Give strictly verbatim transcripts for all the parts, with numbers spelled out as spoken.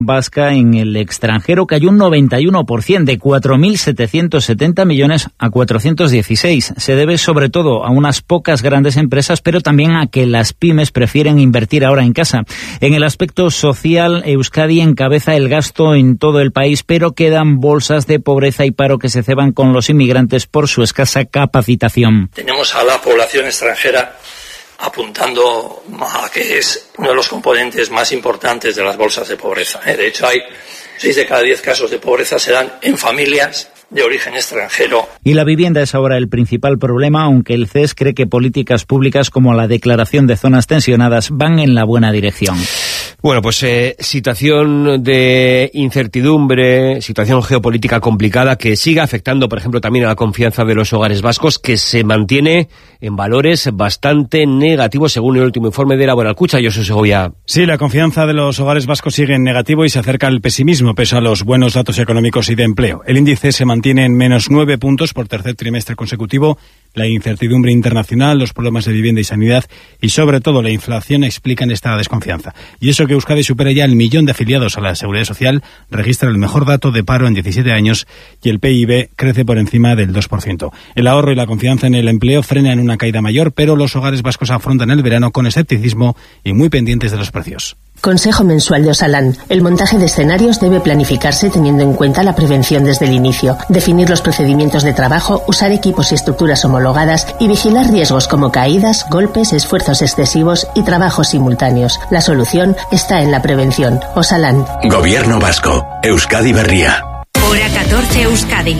vasca en el extranjero cayó un noventa y uno por ciento, de cuatro mil setecientos setenta millones a cuatrocientos dieciséis. Se debe sobre todo a unas pocas grandes empresas, pero también a que las pymes prefieren invertir ahora en casa. En el aspecto social, Euskadi encabeza el gasto en todo el país, pero quedan bolsas de pobreza y paro que se ceban con los inmigrantes por su escasa capacitación. Tenemos a la población extranjera apuntando a que es uno de los componentes más importantes de las bolsas de pobreza. De hecho, hay seis de cada diez casos de pobreza se dan en familias de origen extranjero. Y la vivienda es ahora el principal problema, aunque el C E S cree que políticas públicas como la declaración de zonas tensionadas van en la buena dirección. Bueno, pues eh, situación de incertidumbre, situación geopolítica complicada que sigue afectando, por ejemplo, también a la confianza de los hogares vascos, que se mantiene en valores bastante negativos según el último informe de Laboral Cucha. Yo soy Segovia. Sí, la confianza de los hogares vascos sigue en negativo y se acerca al pesimismo pese a los buenos datos económicos y de empleo. El índice se mantiene en menos nueve puntos por tercer trimestre consecutivo. La incertidumbre internacional, los problemas de vivienda y sanidad y sobre todo la inflación explican esta desconfianza. Y eso que Euskadi supera ya el millón de afiliados a la Seguridad Social, registra el mejor dato de paro en diecisiete años y el P I B crece por encima del dos por ciento. El ahorro y la confianza en el empleo frenan una caída mayor, pero los hogares vascos afrontan el verano con escepticismo y muy pendientes de los precios. Consejo mensual de Osalan. El montaje de escenarios debe planificarse teniendo en cuenta la prevención desde el inicio, definir los procedimientos de trabajo, usar equipos y estructuras homologadas y vigilar riesgos como caídas, golpes, esfuerzos excesivos y trabajos simultáneos. La solución está en la prevención. Osalan. Gobierno vasco. Euskadi Berria. Hora catorce Euskadi.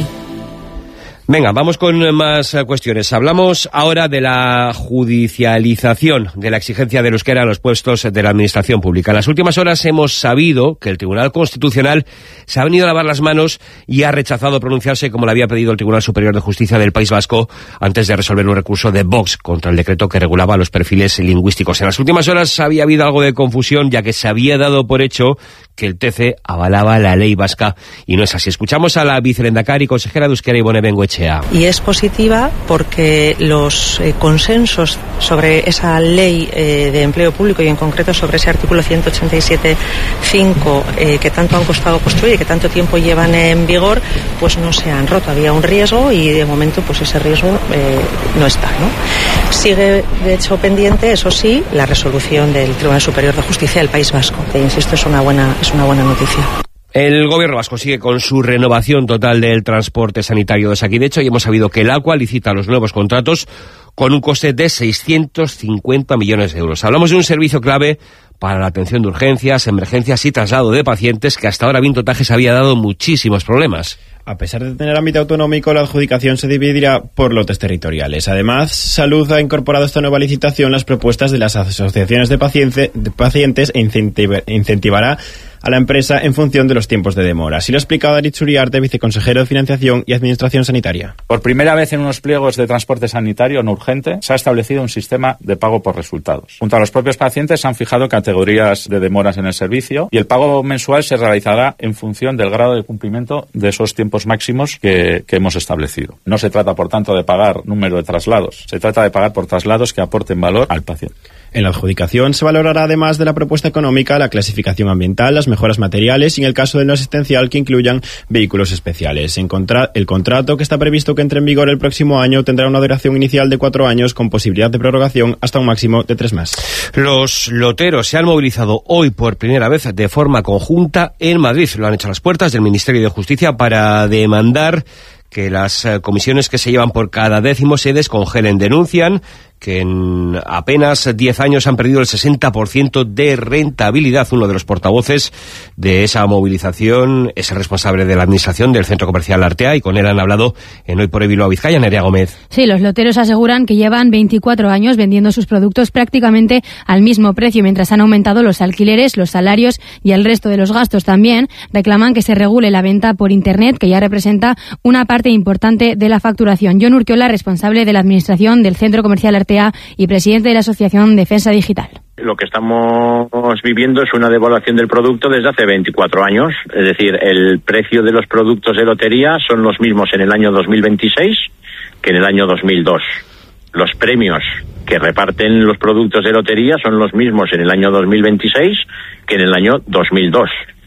Venga, vamos con más cuestiones. Hablamos ahora de la judicialización de la exigencia del euskera en los puestos de la administración pública. En las últimas horas hemos sabido que el Tribunal Constitucional se ha venido a lavar las manos y ha rechazado pronunciarse como le había pedido el Tribunal Superior de Justicia del País Vasco antes de resolver un recurso de Vox contra el decreto que regulaba los perfiles lingüísticos. En las últimas horas había habido algo de confusión, ya que se había dado por hecho que el T C avalaba la ley vasca y no es así. Escuchamos a la vicelendakari, consejera de Euskera, Ibone Bengoechea. Y es positiva porque los eh, consensos sobre esa ley eh, de empleo público y en concreto sobre ese artículo ciento ochenta y siete punto cinco eh, que tanto han costado construir y que tanto tiempo llevan en vigor, pues no se han roto. Había un riesgo y de momento pues ese riesgo eh, no está, ¿no? Sigue de hecho pendiente, eso sí, la resolución del Tribunal Superior de Justicia del País Vasco, que insisto es una buena, es una buena noticia. El gobierno vasco sigue con su renovación total del transporte sanitario de Osakidetza y hemos sabido que el Aqua licita los nuevos contratos con un coste de seiscientos cincuenta millones de euros. Hablamos de un servicio clave para la atención de urgencias, emergencias y traslado de pacientes que hasta ahora Vintotajes había dado muchísimos problemas. A pesar de tener ámbito autonómico, la adjudicación se dividirá por lotes territoriales. Además, Salud ha incorporado a esta nueva licitación las propuestas de las asociaciones de, paciente, de pacientes e incentiva, incentivará a la empresa en función de los tiempos de demora. Así lo ha explicado Aritz Uriarte, viceconsejero de Financiación y Administración Sanitaria. Por primera vez en unos pliegos de transporte sanitario no urgente se ha establecido un sistema de pago por resultados. Junto a los propios pacientes se han fijado categorías de demoras en el servicio y el pago mensual se realizará en función del grado de cumplimiento de esos tiempos máximos que, que hemos establecido. No se trata, por tanto, de pagar número de traslados. Se trata de pagar por traslados que aporten valor al paciente. En la adjudicación se valorará, además de la propuesta económica, la clasificación ambiental, las mejoras materiales y, en el caso del no asistencial, que incluyan vehículos especiales. En contra- el contrato, que está previsto que entre en vigor el próximo año, tendrá una duración inicial de cuatro años con posibilidad de prorrogación hasta un máximo de tres más. Los loteros se han movilizado hoy por primera vez de forma conjunta en Madrid. Lo han hecho a las puertas del Ministerio de Justicia para demandar que las comisiones que se llevan por cada décimo se descongelen. Denuncian que en apenas diez años han perdido el sesenta por ciento de rentabilidad. Uno de los portavoces de esa movilización es el responsable de la administración del Centro Comercial Artea y con él han hablado en Hoy por Hoy Bilbao Vizcaya, Nerea Gómez. Sí, los loteros aseguran que llevan veinticuatro años vendiendo sus productos prácticamente al mismo precio, mientras han aumentado los alquileres, los salarios y el resto de los gastos. También reclaman que se regule la venta por Internet, que ya representa una parte importante de la facturación. Jon Urquiola, responsable de la administración del Centro Comercial Artea y presidente de la Asociación Defensa Digital. Lo que estamos viviendo es una devaluación del producto desde hace veinticuatro años. Es decir, el precio de los productos de lotería son los mismos en el año dos mil veintiséis que en el año dos mil dos. Los premios que reparten los productos de lotería son los mismos en el año dos mil veintiséis que en el año dos mil dos.